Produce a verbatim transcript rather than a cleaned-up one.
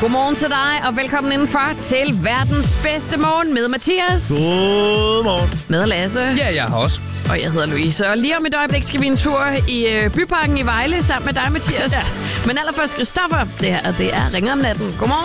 Godmorgen til dig, og velkommen indenfor til verdens bedste morgen med Mathias. Godmorgen. Med Lasse. Ja, jeg har også. Og jeg hedder Louise. Og lige om et øjeblik skal vi en tur i øh, Byparken i Vejle sammen med dig, Mathias. Ja. Men allerførst, Christoffer, det her det er Ringer om natten. Godmorgen.